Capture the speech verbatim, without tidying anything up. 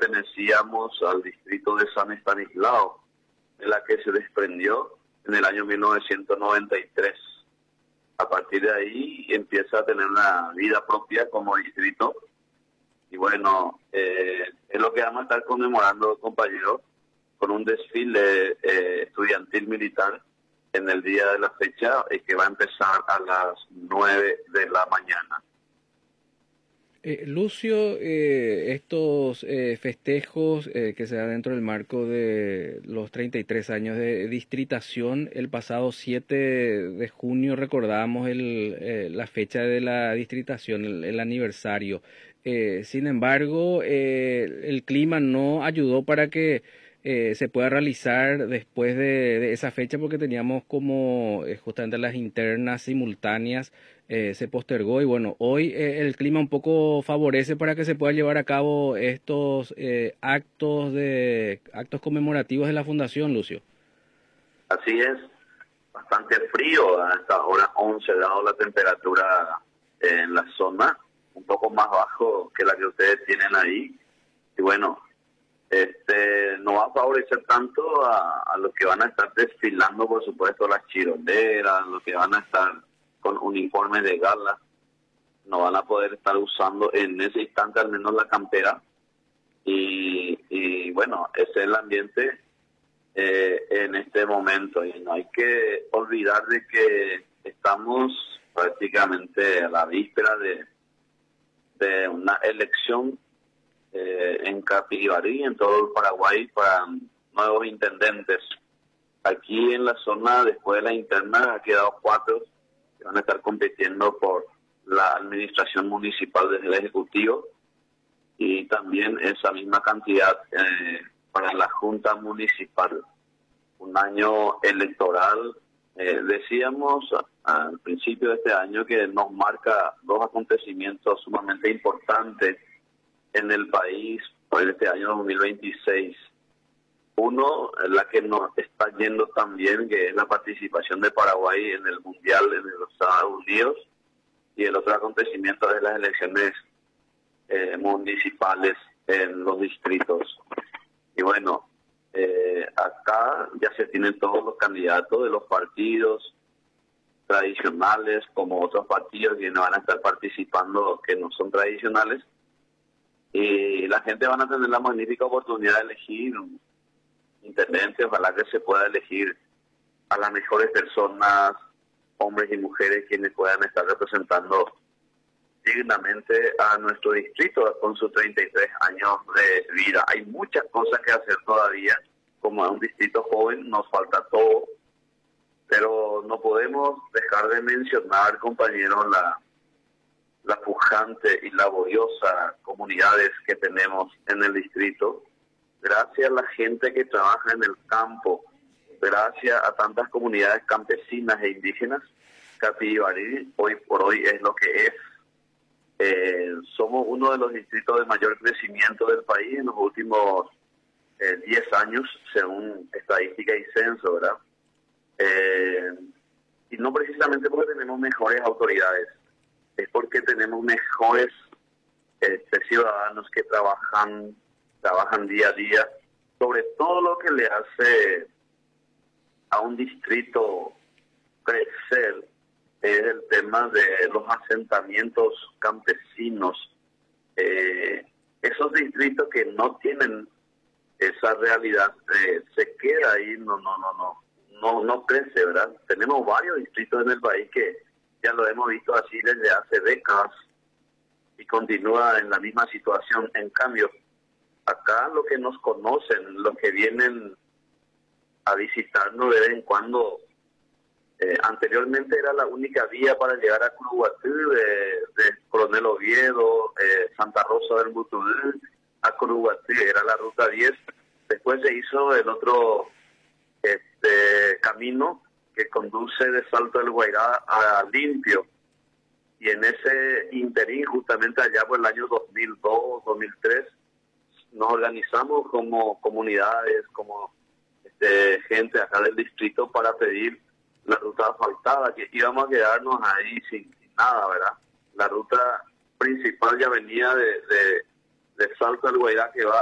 pertenecíamos al distrito de San Estanislao, de la que se desprendió en el año mil novecientos noventa y tres. A partir de ahí empieza a tener una vida propia como distrito. Y bueno, eh, es lo que vamos a estar conmemorando, compañeros, con un desfile eh, estudiantil militar en el día de la fecha, eh, que va a empezar a las nueve de la mañana. Eh, Lucio, eh, estos eh, festejos eh, que se dan dentro del marco de los treinta y tres años de distritación, el pasado siete de junio recordábamos el, eh, la fecha de la distritación, el, el aniversario. Eh, sin embargo, eh, el clima no ayudó para que eh, se pueda realizar después de, de esa fecha, porque teníamos como eh, justamente las internas simultáneas. Eh, se postergó y bueno, hoy eh, el clima un poco favorece para que se pueda llevar a cabo estos eh, actos de actos conmemorativos de la Fundación, Lucio. Así es, bastante frío, a esta hora once grados la temperatura en la zona, un poco más bajo que la que ustedes tienen ahí. Y bueno, este no va a favorecer tanto a, a los que van a estar desfilando, por supuesto, las chiroleras, los que van a estar con uniformes de gala. No van a poder estar usando en ese instante al menos la campera. Y, y bueno, ese es el ambiente eh, en este momento. Y no hay que olvidar de que estamos prácticamente a la víspera de, de una elección eh, en Capibarí, en todo el Paraguay, para nuevos intendentes. Aquí en la zona, después de la interna, ha quedado cuatro que van a estar compitiendo por la administración municipal desde el Ejecutivo, y también esa misma cantidad eh, para la Junta Municipal. Un año electoral, eh, decíamos al principio de este año, que nos marca dos acontecimientos sumamente importantes en el país por este año dos mil veintiséis. Uno, la que nos está yendo también, que es la participación de Paraguay en el Mundial en los Estados Unidos, y el otro acontecimiento es las elecciones eh, municipales en los distritos. Y bueno, eh, acá ya se tienen todos los candidatos de los partidos tradicionales, como otros partidos que no van a estar participando, que no son tradicionales, y la gente van a tener la magnífica oportunidad de elegir un intendente. Ojalá que se pueda elegir a las mejores personas, hombres y mujeres, quienes puedan estar representando dignamente a nuestro distrito con sus treinta y tres años de vida. Hay muchas cosas que hacer todavía, como es un distrito joven, nos falta todo, pero no podemos dejar de mencionar, compañeros, la, la pujante y laboriosa comunidades que tenemos en el distrito. Gracias a la gente que trabaja en el campo, gracias a tantas comunidades campesinas e indígenas, Capibarí hoy por hoy es lo que es. Eh, somos uno de los distritos de mayor crecimiento del país en los últimos eh, diez años, según estadística y censo, ¿verdad? Eh, y no precisamente porque tenemos mejores autoridades, es porque tenemos mejores este, ciudadanos que trabajan, trabajan día a día, sobre todo lo que le hace a un distrito crecer es el tema de los asentamientos campesinos. Eh, esos distritos que no tienen esa realidad, eh, se queda ahí, no, no, no, no, no, no crece, ¿verdad? Tenemos varios distritos en el país que ya lo hemos visto así desde hace décadas y continúa en la misma situación. En cambio, acá los que nos conocen, los que vienen a visitarnos de vez en cuando, eh, anteriormente era la única vía para llegar a Curuguatí, de, de Coronel Oviedo, eh, Santa Rosa del Butudú, a Curuguatí, era la ruta diez. Después se hizo el otro este, camino que conduce de Salto del Guairá a Limpio, y en ese interín, justamente allá por el año dos mil dos, dos mil tres, nos organizamos como comunidades, como este, gente acá del distrito, para pedir la ruta asfaltada, que íbamos a quedarnos ahí sin, sin nada, ¿verdad? La ruta principal ya venía de, de, de Salto del Guairá, que va